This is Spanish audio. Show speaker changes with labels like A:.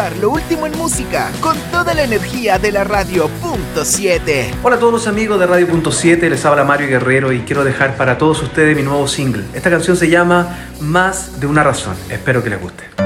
A: Lo último en música, con toda la energía de la Radio Punto 7.
B: Hola a todos los amigos de Radio Punto 7, les habla Mario Guerrero y quiero dejar para todos ustedes mi nuevo single. Esta canción se llama Más de una razón, espero que les guste.